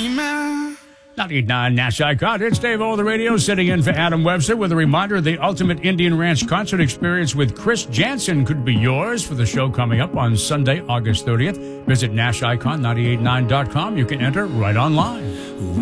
dreaming. 98.9 Nash Icon. It's Dave O, the radio, sitting in for Adam Webster with a reminder the Ultimate Indian Ranch concert experience with Chris Jansen could be yours for the show coming up on Sunday, August 30th. Visit NashIcon989.com. You can enter right online.